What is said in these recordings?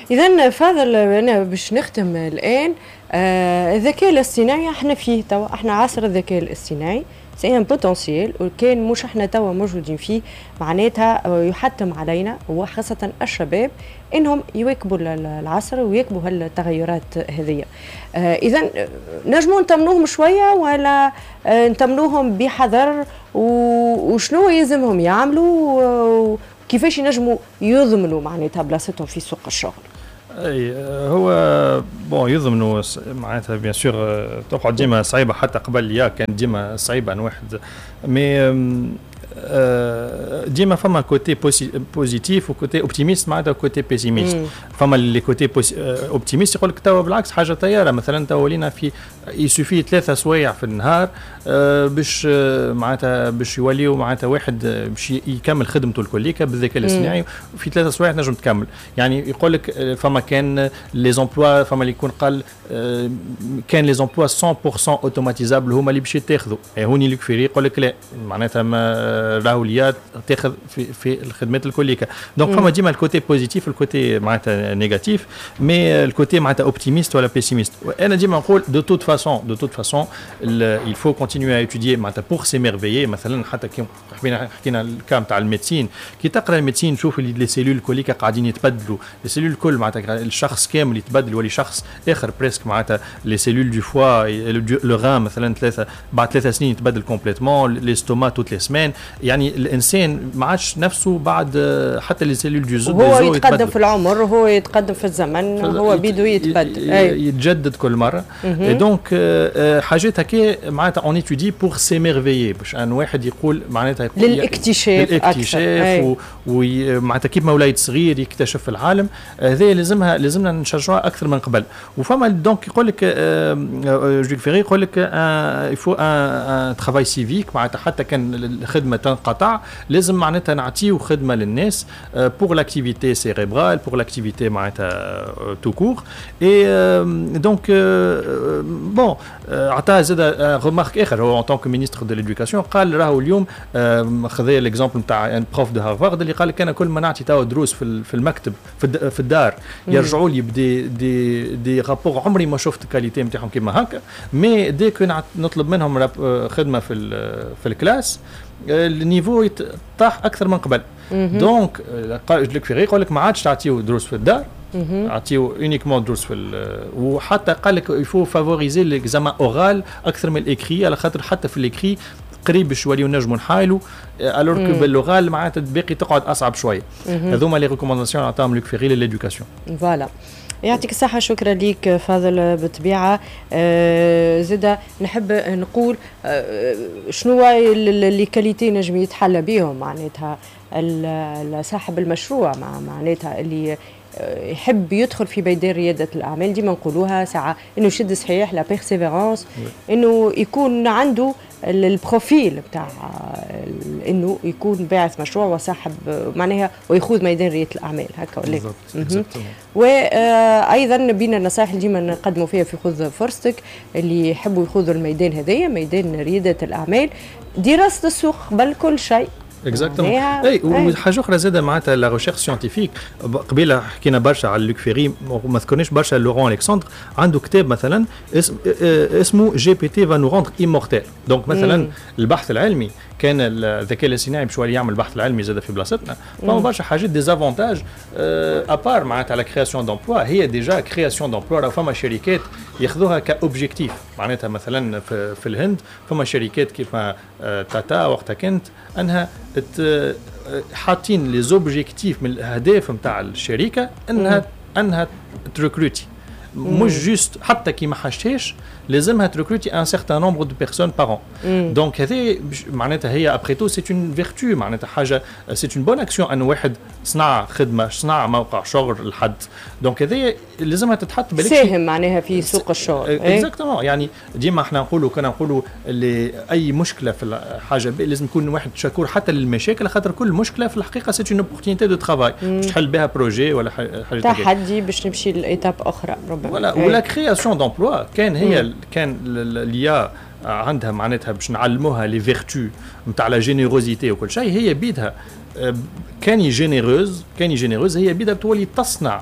إذا فاضل أنا باش نختم الآن. الذكاء الاصطناعي احنا فيه توا، احنا عصر الذكاء الاصطناعي، سي ان بوتنسيال وكان مش احنا توا موجودين فيه، معناتها يحتم علينا وخاصة الشباب انهم يواكبوا العصر ويواكبوا هالتغيرات هذه. اذا نجموا نتمنوهم شويه ولا نتمنوهم بحذر، وشنو يلزمهم يعملوا وكيفاش ينجموا يضمنوا معناتها بلاصتهم في سوق الشغل؟ اي هو بون يضمنوا معناتها بيان سور تقعد ديما صعيبه، حتى قبل يا كان ديما صعيبه ان واحد مي ديما فما كوتي بوزيتيف وكوتي اوبتيميست معناتها كوتي بيسيميست. فما اللي كوتي اوبتيميست يقول لك توا بالعكس حاجه طياره، مثلا توا ولينا في يسوفي 3 سوايع في النهار باش معناتها باش يوليو معناتها واحد باش يكمل خدمته الكليكا بالذكاء الاصطناعي في 3 سوايع تنجم تكمل. يعني يقول لك فما كان لي زومبلوا، فما اللي يكون قال كان لي زومبلوا 100% اوتوماتيزابل هما اللي باش يتاخذوا. هوني الكفيري يقول لك لا معناتها ما راهوليات تاخذ في الخدمات الكليكا. دونك فما ديما الكوتي بوزيتيف والكوتي معناتها نيجاتيف، مي الكوتي معناتها اوبتيميست ولا بيسيميست. وانا ديما نقول دو توت فاسون il faut continuer à étudier معناتها pour s'émerveiller. مثلا حتى كي حكينا الكام تاع الميدسين، كي تقرا الميدسين تشوف اللي لي سيلول كليكا قاعدين يتبدلوا، لي سيلول الكل معناتها الشخص كامل يتبدل ولي شخص اخر بريسك. معناتها لي سيلول دو فوا لو غان مثلا بعد 3 سنين يتبدل كومبليتمون، لي ستوما توت لي سمان. يعني الانسان ما عادش نفسه بعد، حتى لي سيلول دو زو هو يتقدم في العمر وهو يتقدم في الزمن، هو بيدو يتبدل يتجدد كل مره. دونك حاجات هكا معناتها اون ايتودي بور سيميرفيي، باش ان واحد يقول معناتها يقول للاكتشاف ومعناتها كيف ما وليد صغير يكتشف العالم. هذا لازمنا نشجعوها اكثر من قبل. وفما دونك يقول لك جوليك فيغي يقول لك يفو ان ترافاي سيفيك، معناتها حتى كان الخدمه تنقطع لازم معناتها نعطيو خدمه للناس بور لاكتيفيتي سيريبرال، بور لاكتيفيتي معناتها تو كور. اي دونك بون عطاه زاد ريمارك اخر. هو ان طونك مينيستر دو ليدوكاسيون قال راهو اليوم خذ الاكزامبل نتاع ان بروف دو هارفارد اللي قال لك انا كل ما نعطي توا دروس في المكتب في الدار يرجعوا لي بدي رابور عمري ما شفت الكاليتي نتاعهم كيما هكا. مي دي كو نطلب منهم خدمه في الكلاس النيفو طاح اكثر من قبل. دونك قال لك فيغي يقول لك ما عادش تعطيو دروس في الدار، عطيو اونيكمون دروس وحتى قال لك يفو فافوريزي ليكزامان اورال اكثر من الاكري، على خاطر حتى في الاكري قريب باش يوليو نجموا نحايلوا، الوغ كو باللغال معناتها باقي تقعد اصعب شويه. هذوما لي ريكومونداسيون عطاهم لوك فيغي للإدوكاسيون. فوالا، يعطيك الصحة. شكرا ليك فاضل بالطبيعة. زيدا نحب نقول شنو اللي كاليتي نجم يتحلى بهم معناتها صاحب المشروع معناتها اللي يحب يدخل في ميدان ريادة الأعمال. ديما نقولوها ساعة إنه يشد صحيح لا بيرسيفيرانس، إنه يكون عنده البروفيل بتاع إنه يكون باعث مشروع وصاحب معناها ويخوض ميدان ريادة الأعمال هكا ولا. وأيضا بينا النصائح اللي ديما نقدموا فيها في خذ فرصتك اللي يحبوا يخوضوا الميدان هذايا، ميدان ريادة الأعمال، دراسة السوق قبل كل شيء. اكزاكتومون. اي وحاجه اخرى زاده معناتها لا ريشيرش سيانتيفيك. قبيله حكينا برشا على لوك فيري، ما ذكرناش برشا لورون الكسندر عنده كتاب مثلا اسمه جي بي تي فا نو روندر ايمورتيل. دونك مثلا البحث العلمي كان الذكاء الاصطناعي باش يولي يعمل البحث العلمي زاد في بلاصتنا. فما برشا حاجات ديزافونتاج ابار معناتها على كرياسيون دومبلوا. هي ديجا كرياسيون دومبلوا راه فما شركات ياخذوها كاوبجيكتيف. معناتها مثلا في الهند فما شركات كيف تاتا وقتها كنت انها حاطين لي زوبجيكتيف من الاهداف نتاع الشركه انها تريكروتي، مش جوست حتى كي ما حاجتهاش لازمها تريكروتي ان سيغتان نومبر دو بيرسون بار ان. دونك هذه معناتها هي ابري تو سي اون فيرتو، معناتها حاجه سي اون بون اكسيون ان واحد صنع خدمه صنع موقع شغل لحد. دونك هذه لازمها تتحط بالك ساهم معناها في سوق الشغل. اكزاكتومون. يعني ديما احنا نقولوا كنا نقولوا اي مشكله في الحاجه لازم يكون واحد شكور حتى للمشاكل، خاطر كل مشكله في الحقيقه سي اون اوبورتونيتي دو ترافاي باش تحل بها بروجي ولا حاجه تحدي باش نمشي لايتاب اخرى ربما. ولا كرياسيون دومبلوا كان ليا عندها معناتها باش نعلموها لي فيرتو نتاع لا جينيروزيتي وكل شيء. هي بيدها كاني جينيروز هي بيدها تولي تصنع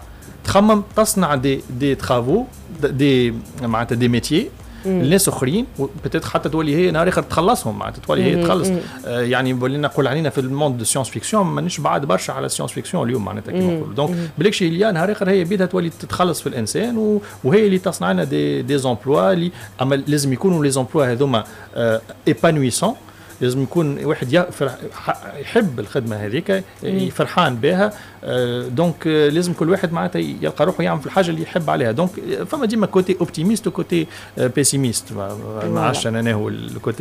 تخمم تصنع دي ترافو دي معناتها دي ميتيي الناس اخرين بتاتر حتى تولي هي نهار اخر تخلصهم معناتها تولي هي تخلص يعني ولينا نقول علينا في الموند دو سيونس فيكسيون مانيش بعد برشا على السيونس فيكسيون اليوم معناتها كيما نقولوا دونك بالكش هي نهار اخر هي بيدها تولي تتخلص في الانسان وهي اللي تصنع لنا دي زومبلوا اللي اما لازم يكونوا لي زومبلوا هذوما ايبانويسون لازم يكون واحد يحب الخدمه هذيك فرحان بها دونك لازم كل واحد معناتها يلقى روحه يعمل في الحاجه اللي يحب عليها دونك فما ديما كوتي اوبتيميست وكوتي بيسيميست ما عادش انا هو الكوتي